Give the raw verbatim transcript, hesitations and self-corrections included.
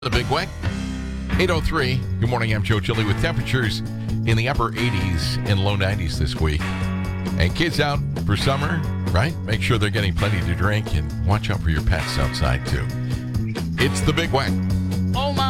The Big Weck, eight oh three. Good morning, I'm Joe Chili with temperatures in the upper eighties and low nineties this week. And kids out for summer, right? Make sure they're getting plenty to drink and watch out for your pets outside too. It's The Big Weck.